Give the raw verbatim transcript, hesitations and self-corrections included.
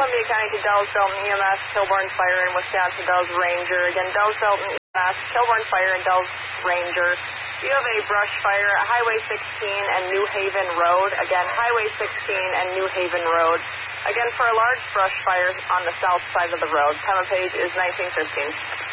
Columbia County to Dells Belton E M S, Kilbourne Fire, and Wisconsin Dells Ranger. Again, Dells Belton E M S, Kilbourne Fire, and Dells Ranger. You have a brush fire at Highway sixteen and New Haven Road. Again, Highway sixteen and New Haven Road. Again, for a large brush fire on the south side of the road. Time of page is nineteen fifteen.